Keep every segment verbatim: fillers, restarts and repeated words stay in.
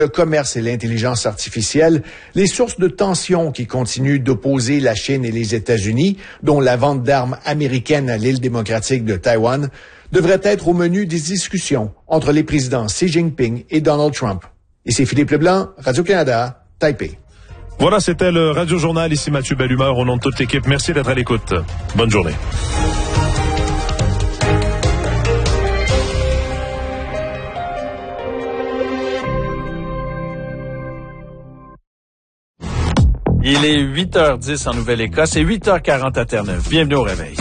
Le commerce et l'intelligence artificielle, les sources de tension qui continuent d'opposer la Chine et les États-Unis, dont la vente d'armes américaines à l'île démocratique de Taïwan, devraient être au menu des discussions entre les présidents Xi Jinping et Donald Trump. Ici Philippe Leblanc, Radio-Canada, Taipei. Voilà, c'était le Radio Journal. Ici Mathieu Bellumeur, au nom de toute l'équipe. Merci d'être à l'écoute. Bonne journée. Il est huit heures dix en Nouvelle-Écosse et huit heures quarante à Terre-Neuve. Bienvenue au réveil.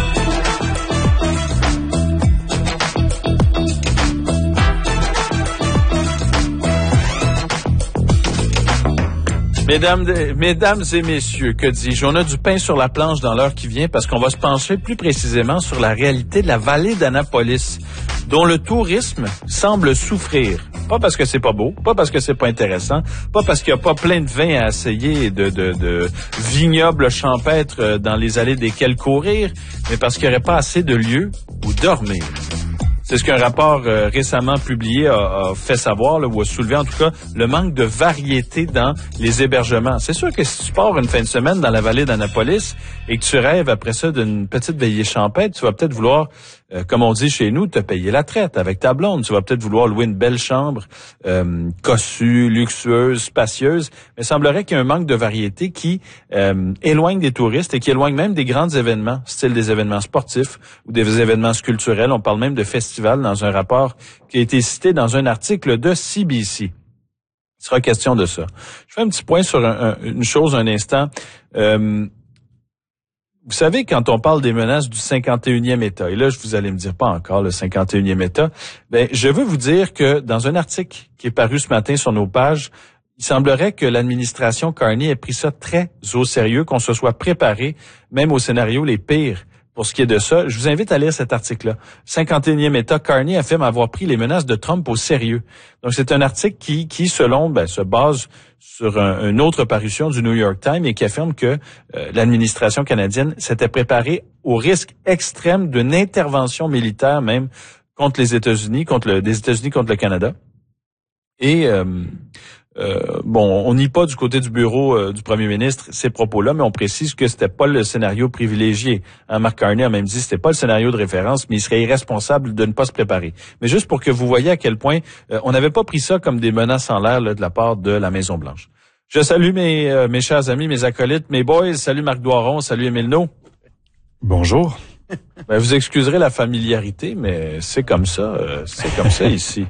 Mesdames, mesdames et messieurs, que dis-je? On a du pain sur la planche dans l'heure qui vient parce qu'on va se pencher plus précisément sur la réalité de la vallée d'Annapolis, dont le tourisme semble souffrir. Pas parce que c'est pas beau, pas parce que c'est pas intéressant, pas parce qu'il y a pas plein de vins à essayer et de, de, de vignobles champêtres dans les allées desquels courir, mais parce qu'il n'y aurait pas assez de lieux où dormir. C'est ce qu'un rapport euh, récemment publié a, a fait savoir, là, ou a soulevé en tout cas le manque de variété dans les hébergements. C'est sûr que si tu pars une fin de semaine dans la vallée d'Annapolis et que tu rêves après ça d'une petite veillée champêtre, tu vas peut-être vouloir, euh, comme on dit chez nous, te payer la traite avec ta blonde. Tu vas peut-être vouloir louer une belle chambre euh, cossue, luxueuse, spacieuse. Mais il semblerait qu'il y ait un manque de variété qui euh, éloigne des touristes et qui éloigne même des grands événements, style des événements sportifs ou des événements culturels. On parle même de festivals dans un rapport qui a été cité dans un article de C B C. Il sera question de ça. Je fais un petit point sur un, un, une chose un instant. Euh, vous savez, quand on parle des menaces du cinquante et unième État, et là, je vous allez me dire pas encore le cinquante et unième État, ben, je veux vous dire que dans un article qui est paru ce matin sur nos pages, il semblerait que l'administration Carney ait pris ça très au sérieux, qu'on se soit préparé, même aux scénarios les pires. Pour ce qui est de ça, je vous invite à lire cet article-là. cinquante et unième État, Carney affirme avoir pris les menaces de Trump au sérieux. Donc, c'est un article qui, qui selon, ben, se base sur un, une autre parution du New York Times et qui affirme que euh, l'administration canadienne s'était préparée au risque extrême d'une intervention militaire même contre les États-Unis, contre le, des États-Unis contre le Canada. Et euh, Euh, bon, on nie pas du côté du bureau euh, du premier ministre ces propos-là, mais on précise que c'était pas le scénario privilégié. Hein, Mark Carney a même dit que c'était pas le scénario de référence, mais il serait irresponsable de ne pas se préparer. Mais juste pour que vous voyez à quel point euh, on n'avait pas pris ça comme des menaces en l'air là, de la part de la Maison-Blanche. Je salue mes, euh, mes chers amis, mes acolytes, mes boys. Salut Marc Doiron, salut Émile No. Bonjour. Ben, vous excuserez la familiarité, mais c'est comme ça, euh, c'est comme ça ici.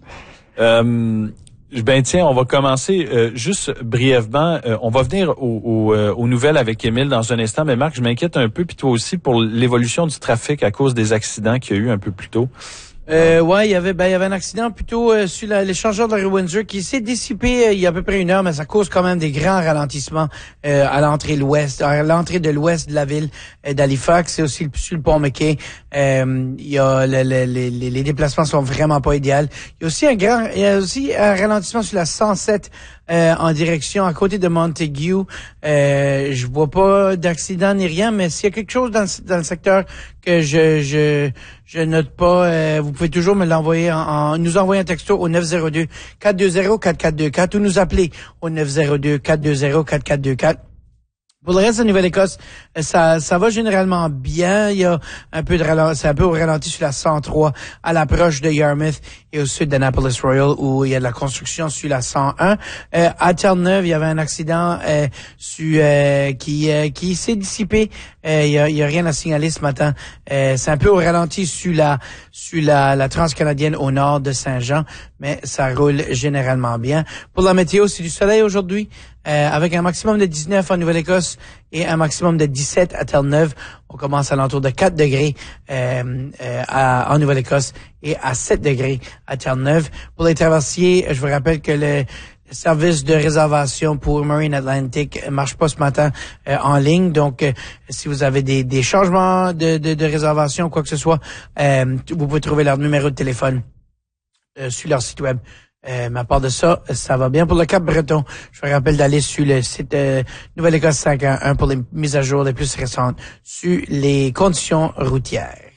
Euh, Ben tiens, on va commencer euh, juste brièvement. Euh, on va venir au, au, euh, aux nouvelles avec Émile dans un instant. Mais Marc, je m'inquiète un peu, puis toi aussi, pour l'évolution du trafic à cause des accidents qu'il y a eu un peu plus tôt. Euh, ouais, il y avait, ben, il y avait un accident plutôt euh, sur la, l'échangeur de la rue Windsor qui s'est dissipé euh, il y a à peu près une heure, mais ça cause quand même des grands ralentissements euh, à l'entrée l'ouest, à l'entrée de l'ouest de la ville euh, d'Halifax. C'est aussi sur le pont McKay. Euh, il y a le, le, les, les déplacements sont vraiment pas idéaux. Il y a aussi un grand, il y a aussi un ralentissement sur la cent sept. Euh, en direction à côté de Montague. Euh, je vois pas d'accident ni rien, mais s'il y a quelque chose dans le, dans le secteur que je je je note pas, euh, vous pouvez toujours me l'envoyer en, en nous envoyer un texto au neuf zéro deux, quatre deux zéro, quatre quatre deux quatre ou nous appeler au neuf zéro deux, quatre deux zéro, quatre quatre deux quatre. Pour le reste de Nouvelle-Écosse, ça ça va généralement bien. Il y a un peu de ralenti, c'est un peu au ralenti sur la cent trois à l'approche de Yarmouth et au sud d'Annapolis Royal où il y a de la construction sur la cent un. Euh, à Terre-Neuve, il y avait un accident euh, sur, euh, qui euh, qui s'est dissipé. Euh, il y a, il y a rien à signaler ce matin. Euh, c'est un peu au ralenti sur la sur la, la transcanadienne au nord de Saint-Jean, mais ça roule généralement bien. Pour la météo, c'est du soleil aujourd'hui. Euh, avec un maximum de dix-neuf en Nouvelle-Écosse et un maximum de dix-sept à Terre-Neuve. On commence à l'entour de quatre degrés euh, euh, à, en Nouvelle-Écosse et à sept degrés à Terre-Neuve. Pour les traversiers, je vous rappelle que le service de réservation pour Marine Atlantic marche pas ce matin euh, en ligne. Donc, euh, si vous avez des, des changements de, de, de réservation, quoi que ce soit, euh, vous pouvez trouver leur numéro de téléphone euh, sur leur site web. Euh, mais à part de ça, ça va bien pour le Cap-Breton. Je vous rappelle d'aller sur le site euh, Nouvelle-Écosse cinq un un pour les mises à jour les plus récentes sur les conditions routières.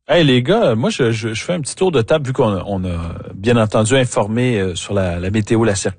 Hey les gars, moi je, je, je fais un petit tour de table vu qu'on a, on a bien entendu informé euh, sur la, la météo, la circulation.